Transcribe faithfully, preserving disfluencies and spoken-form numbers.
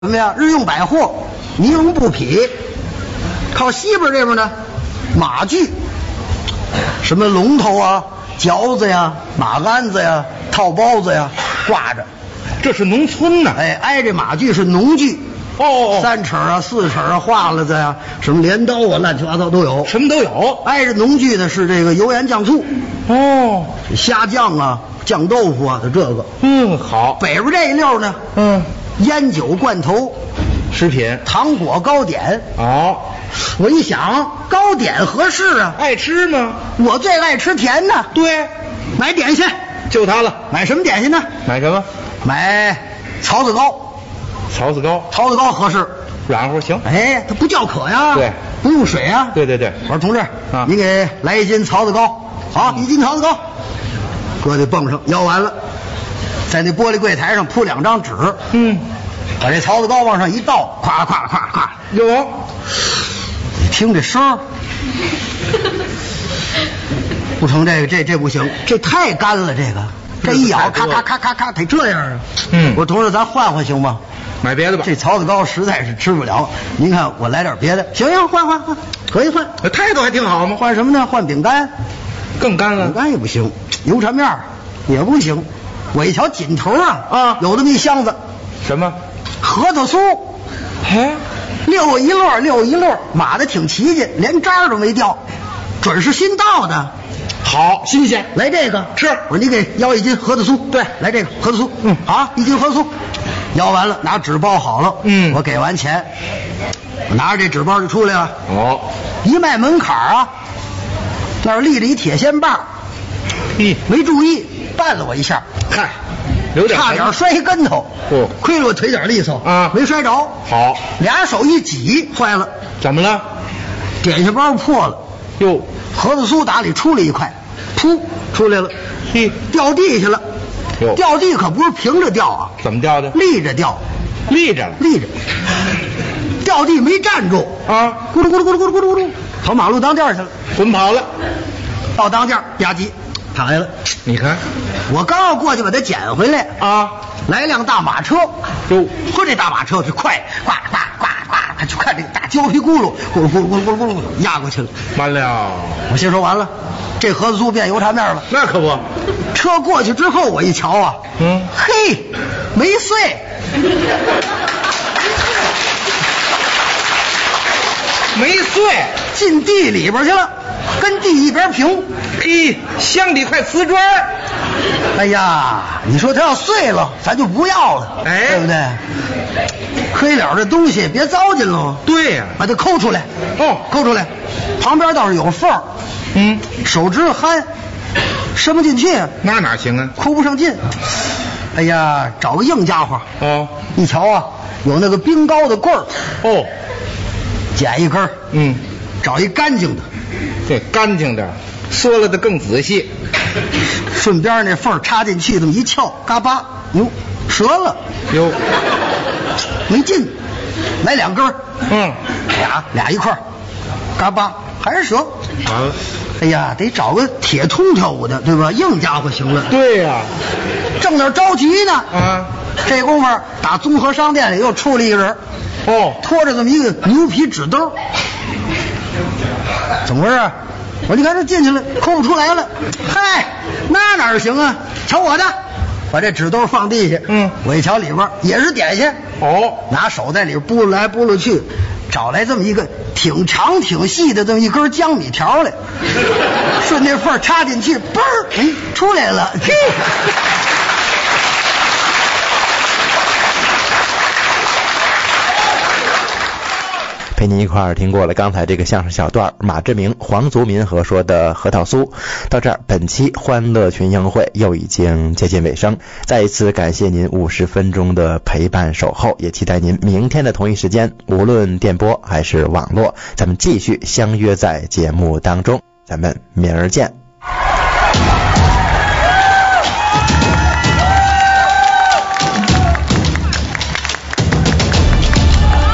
什么呀？日用百货，尼龙布匹。靠西边这边呢，马具，什么龙头啊、嚼子呀、马鞍子呀、套包子呀，挂着。 这是农村呢。 哎，挨着马具是农具。 哦哦， 三尺啊、四尺啊、画了子呀，什么镰刀啊，乱七八糟都有， 什么都有。 挨着农具的是这个油盐酱醋。 哦， 虾酱啊、酱豆腐啊的这个。 嗯，好。 北边这一溜呢， 嗯， 烟酒罐头、 食品、 糖果、糕点。 哦， 我一想，糕点合适啊， 爱吃吗？ 我最爱吃甜的。 对， 买点心， 就它了。 买什么点心呢？ 买什么？ 买槽子糕。 槽子糕， 槽子糕合适， 软乎行。 哎，它不叫渴呀， 对， 不用水啊。 对对对。 我说同志， 啊， 你给来一斤槽子糕，好，一斤槽子糕，搁在泵上，舀完了，在那玻璃柜台上铺两张纸， 嗯， 把这槽子糕往上一倒，咵咵咵咵， 有。 你听这声儿，不成，这个这这不行，这太干了，这个这一咬，咔咔咔咔咔，得这样啊。 嗯， 我说同志，咱换换行吗？ 买别的吧。 这槽子糕实在是吃不了，您看我来点别的。行行，换换换，可以换。 态度还挺好吗？ 换什么呢？换饼干。 更干了。 饼干也不行，油炸面也不行。我一瞧紧头啊啊， 有这么一箱子。 什么？ 核桃酥。 哎， 溜一摞溜一摞，码的挺齐劲，连渣都没掉，准是新到的。 好，新鲜。 来这个吃。 我说你给要一斤核桃酥。 对， 来这个核桃酥。 嗯， 啊，一斤核桃酥。要完了，拿纸包好了。 嗯， 我给完钱，我拿着这纸包就出来了。 哦， 一迈门槛啊，那儿立着一铁线棒， 嗯， 没注意绊了我一下， 嗨，有点差点摔一跟头。 哦， 亏了我腿脚利索啊， 没摔着。 好， 俩手一挤，坏了。 怎么了？ 点心包破了。 哟， 核桃酥打里出了一块，噗出来了， 嘿， 掉地下了。掉地可不是平着掉啊， 怎么掉的？ 立着掉， 立着了， 立着，掉地没站住啊， 咕噜咕噜咕噜咕噜咕噜咕噜，跑马路当间去了， 滚跑了。 到当间吧唧躺下了。 你看， 我刚要过去把它捡回来啊， 来辆大马车， 哟， 说这大马车是快，呱呱呱呱，就看这个大胶皮轱辘，咕噜咕噜咕噜咕噜咕噜压过去了。 完了， 我心说完了，这盒子酥变油炸面了。 那可不。 车过去之后，我一瞧啊， 嗯， 嘿，没碎， 没碎， 进地里边去了，跟地一边平。 嘿，镶里块瓷砖。 哎呀，你说它要碎了，咱就不要了， 哎， 对不对？亏了这东西别糟践喽。 对呀、啊， 把它抠出来。 哦， 抠出来，旁边倒是有缝。 嗯， 手指头憨，伸不进去。 那哪行啊？ 抠不上劲。哎呀，找个硬家伙。 哦， 一瞧啊，有那个冰糕的棍儿。 哦， 剪一根。 嗯， 找一干净的。 这干净的，说了的更仔细。 顺边那缝插进去，这么一撬，嘎巴，哟，折了。 哟， 没劲，来两根。 嗯， 俩俩一块，嘎巴还是折。 完了。 哎呀，得找个铁通条的，对吧？硬家伙行了。 对呀、啊， 正那着急呢。 啊， 这功夫打综合商店里又出了一个人。 哦， 拖着这么一个牛皮纸兜。怎么回事？我说你看这进去了，抠不出来了。嗨，那哪行啊？瞧我的，把这纸兜放地下。 嗯， 我一瞧里边也是点心。 哦， 拿手在里边拨来拨去，找来这么一个挺长挺细的这么一根江米条来，顺那缝插进去，嘣儿，哎，出来了。嘿， 陪您一块儿听过了刚才这个相声小段，马志明、黄族民和说的核桃酥。到这儿，本期欢乐群英会又已经接近尾声。再一次感谢您五十分钟的陪伴守候，也期待您明天的同一时间，无论电波还是网络，咱们继续相约在节目当中。咱们明儿见。